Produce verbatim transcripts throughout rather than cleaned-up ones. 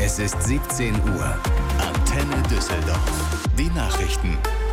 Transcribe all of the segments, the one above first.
Es ist siebzehn Uhr. Antenne Düsseldorf. Die Nachrichten.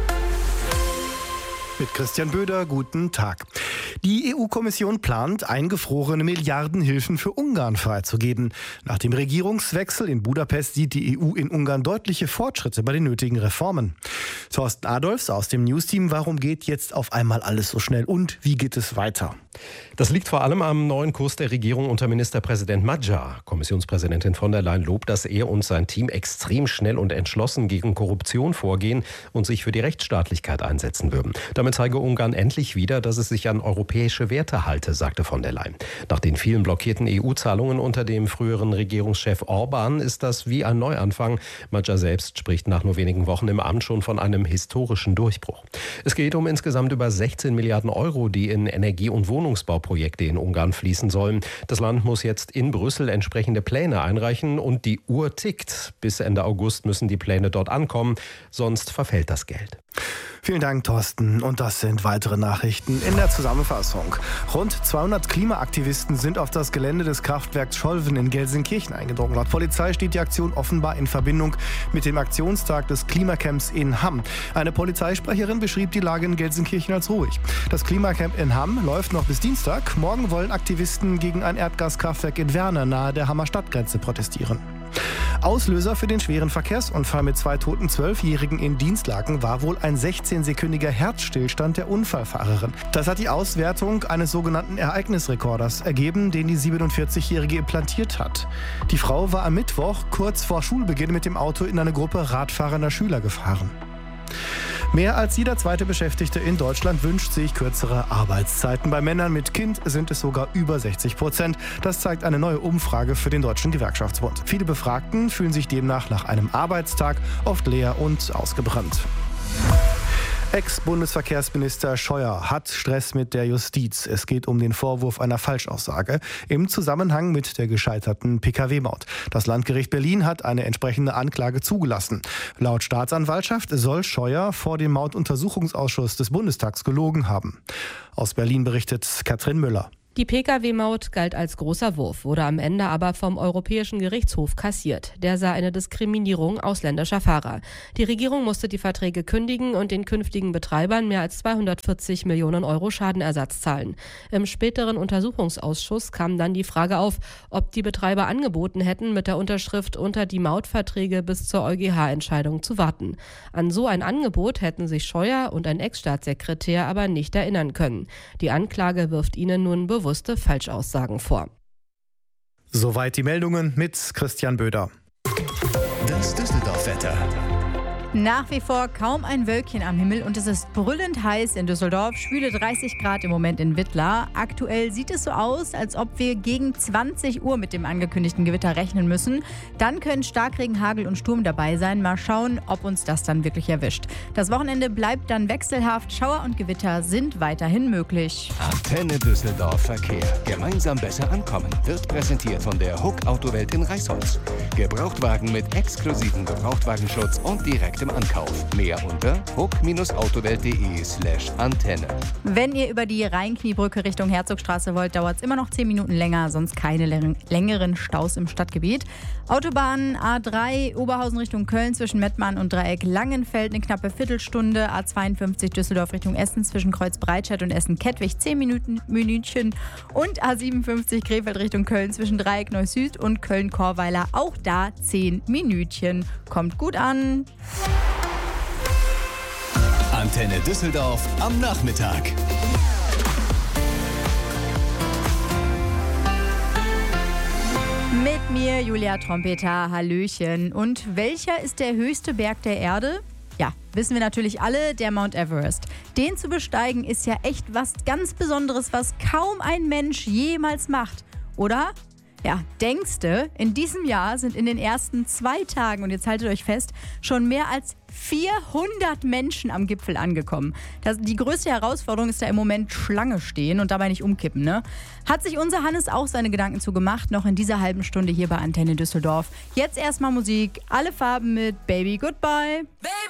Mit Christian Böder, guten Tag. Die E U-Kommission plant, eingefrorene Milliardenhilfen für Ungarn freizugeben. Nach dem Regierungswechsel in Budapest sieht die E U in Ungarn deutliche Fortschritte bei den nötigen Reformen. Thorsten Adolfs aus dem News-Team, warum geht jetzt auf einmal alles so schnell und wie geht es weiter? Das liegt vor allem am neuen Kurs der Regierung unter Ministerpräsident Magyar. Kommissionspräsidentin von der Leyen lobt, dass er und sein Team extrem schnell und entschlossen gegen Korruption vorgehen und sich für die Rechtsstaatlichkeit einsetzen würden. Damit zeige Ungarn endlich wieder, dass es sich an europäische Werte halte, sagte von der Leyen. Nach den vielen blockierten E U-Zahlungen unter dem früheren Regierungschef Orbán ist das wie ein Neuanfang. Magyar selbst spricht nach nur wenigen Wochen im Amt schon von einem historischen Durchbruch. Es geht um insgesamt über sechzehn Milliarden Euro, die in Energie- und Wohnungsbauprojekte in Ungarn fließen sollen. Das Land muss jetzt in Brüssel entsprechende Pläne einreichen und die Uhr tickt. Bis Ende August müssen die Pläne dort ankommen, sonst verfällt das Geld. Vielen Dank, Thorsten. Und das sind weitere Nachrichten in der Zusammenfassung. Rund zweihundert Klimaaktivisten sind auf das Gelände des Kraftwerks Scholven in Gelsenkirchen eingedrungen. Laut Polizei steht die Aktion offenbar in Verbindung mit dem Aktionstag des Klimacamps in Hamm. Eine Polizeisprecherin beschrieb die Lage in Gelsenkirchen als ruhig. Das Klimacamp in Hamm läuft noch bis Dienstag. Morgen wollen Aktivisten gegen ein Erdgaskraftwerk in Werner nahe der Hammer Stadtgrenze protestieren. Auslöser für den schweren Verkehrsunfall mit zwei toten Zwölfjährigen in Dienstlaken war wohl ein sechzehnsekündiger Herzstillstand der Unfallfahrerin. Das hat die Auswertung eines sogenannten Ereignisrekorders ergeben, den die siebenundvierzigjährige implantiert hat. Die Frau war am Mittwoch kurz vor Schulbeginn mit dem Auto in eine Gruppe radfahrender Schüler gefahren. Mehr als jeder zweite Beschäftigte in Deutschland wünscht sich kürzere Arbeitszeiten. Bei Männern mit Kind sind es sogar über sechzig Prozent. Das zeigt eine neue Umfrage für den Deutschen Gewerkschaftsbund. Viele Befragten fühlen sich demnach nach einem Arbeitstag oft leer und ausgebrannt. Ex-Bundesverkehrsminister Scheuer hat Stress mit der Justiz. Es geht um den Vorwurf einer Falschaussage im Zusammenhang mit der gescheiterten P K W-Maut. Das Landgericht Berlin hat eine entsprechende Anklage zugelassen. Laut Staatsanwaltschaft soll Scheuer vor dem Mautuntersuchungsausschuss des Bundestags gelogen haben. Aus Berlin berichtet Katrin Müller. Die P K W-Maut galt als großer Wurf, wurde am Ende aber vom Europäischen Gerichtshof kassiert. Der sah eine Diskriminierung ausländischer Fahrer. Die Regierung musste die Verträge kündigen und den künftigen Betreibern mehr als zweihundertvierzig Millionen Euro Schadenersatz zahlen. Im späteren Untersuchungsausschuss kam dann die Frage auf, ob die Betreiber angeboten hätten, mit der Unterschrift unter die Mautverträge bis zur EuGH-Entscheidung zu warten. An so ein Angebot hätten sich Scheuer und ein Ex-Staatssekretär aber nicht erinnern können. Die Anklage wirft ihnen nun bewusst bewusste Falschaussagen vor. Soweit die Meldungen mit Christian Böder. Das Düsseldorf-Wetter. Nach wie vor kaum ein Wölkchen am Himmel und es ist brüllend heiß in Düsseldorf, schwüle dreißig Grad im Moment in Wittlar. Aktuell sieht es so aus, als ob wir gegen zwanzig Uhr mit dem angekündigten Gewitter rechnen müssen. Dann können Starkregen, Hagel und Sturm dabei sein. Mal schauen, ob uns das dann wirklich erwischt. Das Wochenende bleibt dann wechselhaft. Schauer und Gewitter sind weiterhin möglich. Antenne Düsseldorf Verkehr. Gemeinsam besser ankommen. Wird präsentiert von der Huck Autowelt in Reisholz. Gebrauchtwagen mit exklusivem Gebrauchtwagenschutz und direktem Ankauf. Mehr unter huck autowelt punkt de slash Antenne. Wenn ihr über die Rheinkniebrücke Richtung Herzogstraße wollt, dauert es immer noch zehn Minuten länger, sonst keine längeren Staus im Stadtgebiet. Autobahn A drei Oberhausen Richtung Köln zwischen Mettmann und Dreieck Langenfeld eine knappe Viertelstunde. A zweiundfünfzig Düsseldorf Richtung Essen zwischen Kreuz Breitscheid und Essen-Kettwig zehn Minuten, Minütchen. Und A siebenundfünfzig Krefeld Richtung Köln zwischen Dreieck Neu-Süd und Köln-Korweiler auch da zehn Minütchen. Kommt gut an. Antenne Düsseldorf am Nachmittag. Mit mir Julia Trompeter, Hallöchen. Und welcher ist der höchste Berg der Erde? Ja, wissen wir natürlich alle, der Mount Everest. Den zu besteigen ist ja echt was ganz Besonderes, was kaum ein Mensch jemals macht, oder? Ja, denkste, in diesem Jahr sind in den ersten zwei Tagen, und jetzt haltet euch fest, schon mehr als vierhundert Menschen am Gipfel angekommen. Das, die größte Herausforderung ist da im Moment Schlange stehen und dabei nicht umkippen, ne? Hat sich unser Hannes auch seine Gedanken zu gemacht, noch in dieser halben Stunde hier bei Antenne Düsseldorf. Jetzt erstmal Musik, alle Farben mit Baby Goodbye. Baby.